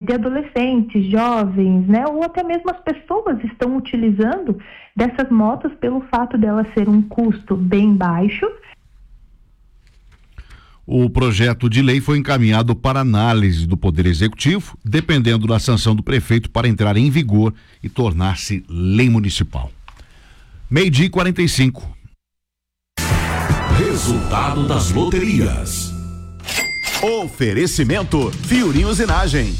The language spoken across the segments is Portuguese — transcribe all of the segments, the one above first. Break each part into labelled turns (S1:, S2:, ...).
S1: e adolescentes, jovens, né? Ou até mesmo as pessoas estão utilizando dessas motos pelo fato dela ser um custo bem baixo.
S2: O projeto de lei foi encaminhado para análise do Poder Executivo, dependendo da sanção do prefeito para entrar em vigor e tornar-se lei municipal. 12h45.
S3: Resultado das loterias. Oferecimento Fiorim Usinagem.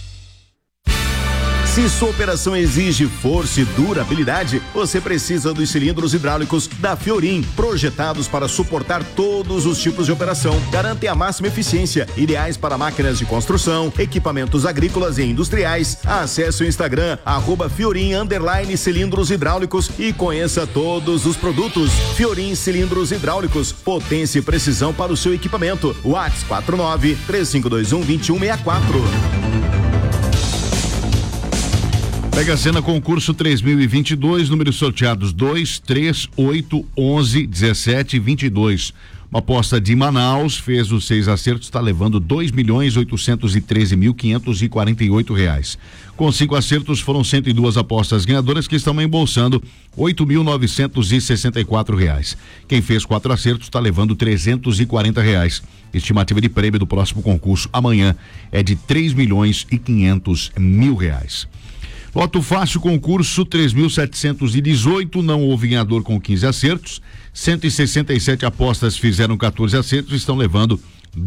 S3: Se sua operação exige força e durabilidade, você precisa dos cilindros hidráulicos da Fiorim, projetados para suportar todos os tipos de operação. Garantem a máxima eficiência, ideais para máquinas de construção, equipamentos agrícolas e industriais. Acesse o Instagram, @Fiorim_cilindros hidráulicos e conheça todos os produtos. Fiorim Cilindros Hidráulicos, potência e precisão para o seu equipamento. WhatsApp 49-3521-2164.
S2: Mega Sena concurso 3022, números sorteados 2, 3, 8, 11, 17 e 22. Uma aposta de Manaus fez os 6 acertos, está levando R$2.813.548. Com 5 acertos foram 102 apostas ganhadoras que estão embolsando R$8.964. Quem fez 4 acertos está levando R$340. Estimativa de prêmio do próximo concurso amanhã é de R$3.500.000. Loto Fácil, concurso 3.718, não houve ganhador com 15 acertos, 167 apostas fizeram 14 acertos e estão levando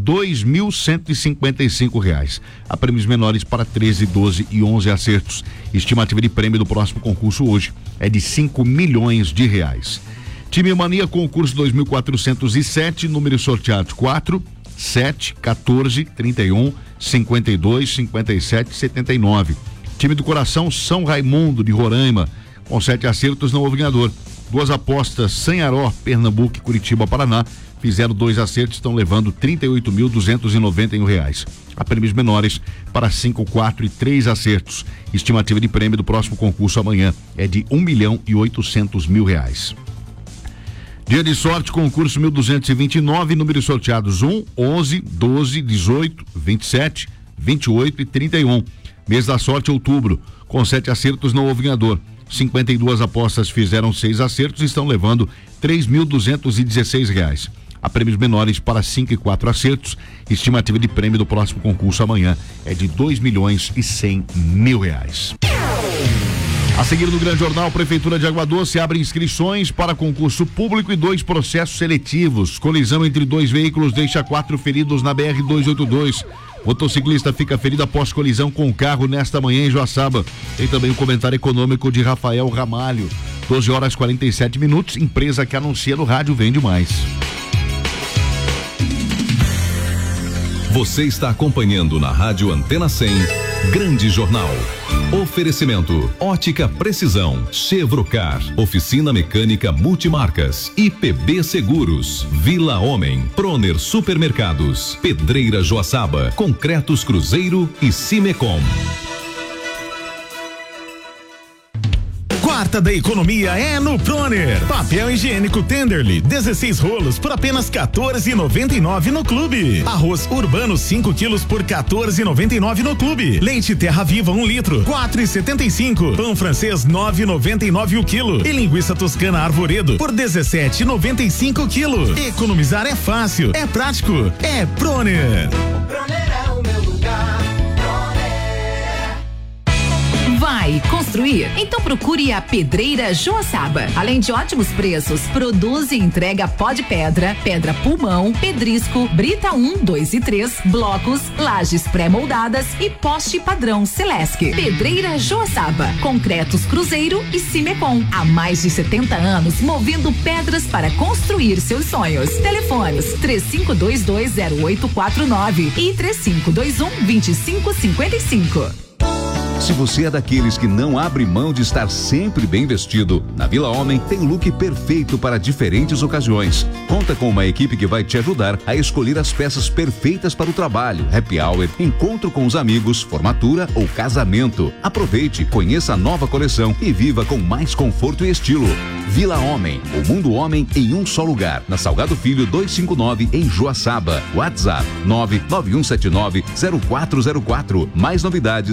S2: R$2.155. Há prêmios menores para 13, 12 e 11 acertos. Estimativa de prêmio do próximo concurso hoje é de R$5 milhões. Time Mania, concurso 2.407, números sorteados 4, 7, 14, 31, 52, 57 e 79. Time do Coração São Raimundo de Roraima, com 7 acertos, não houve ganhador. 2 apostas Sanharó, Pernambuco e Curitiba, Paraná, fizeram 2 acertos, estão levando R$38.291. Há prêmios menores para 5, 4 e 3 acertos. Estimativa de prêmio do próximo concurso amanhã é de R$1.800.000. Dia de sorte, concurso 1229, números sorteados 1, 11, 12, 18, 27, 28 e 31. Mês da sorte, outubro, com 7 acertos não houve ganhador. 52 apostas fizeram 6 acertos e estão levando R$3.216. Há prêmios menores para 5 e 4 acertos. Estimativa de prêmio do próximo concurso amanhã é de R$2.100.000. A seguir no Grande Jornal, Prefeitura de Água Doce abre inscrições para concurso público e 2 processos seletivos. Colisão entre 2 veículos deixa 4 feridos na BR-282. Motociclista fica ferido após colisão com o carro nesta manhã em Joaçaba. Tem também o comentário econômico de Rafael Ramalho. 12h47, empresa que anuncia no rádio vende mais.
S3: Você está acompanhando na Rádio Antena 100, Grande Jornal. Oferecimento: Ótica Precisão, Chevrocar, Oficina Mecânica Multimarcas, IPB Seguros, Vila Homem, Proner Supermercados, Pedreira Joaçaba, Concretos Cruzeiro e Cimecom.
S4: Quarta da economia é no Proner. Papel higiênico Tenderly, 16 rolos por apenas R$14,99 no clube. Arroz urbano 5 quilos por R$14,99 no clube. Leite Terra Viva 1 litro, R$4,75. Pão francês 9,99 o quilo. E linguiça toscana Arvoredo por R$17,95 o quilo. Economizar é fácil, é prático, é Proner.
S5: Proner é o meu lugar.
S6: Vai construir? Então procure a Pedreira Joaçaba. Além de ótimos preços, produz e entrega pó de pedra, pedra pulmão, pedrisco, brita 1, 2 e 3, blocos, lajes pré-moldadas e poste padrão Celesc. Pedreira Joaçaba, Concretos Cruzeiro e Cimecom. Há mais de 70 anos movendo pedras para construir seus sonhos. Telefones 35220849 e 3521-2555.
S7: Se você é daqueles que não abre mão de estar sempre bem vestido, na Vila Homem tem o look perfeito para diferentes ocasiões. Conta com uma equipe que vai te ajudar a escolher as peças perfeitas para o trabalho, happy hour, encontro com os amigos, formatura ou casamento. Aproveite, conheça a nova coleção e viva com mais conforto e estilo. Vila Homem, o mundo homem em um só lugar. Na Salgado Filho 259 em Joaçaba. WhatsApp 991790404. Mais novidades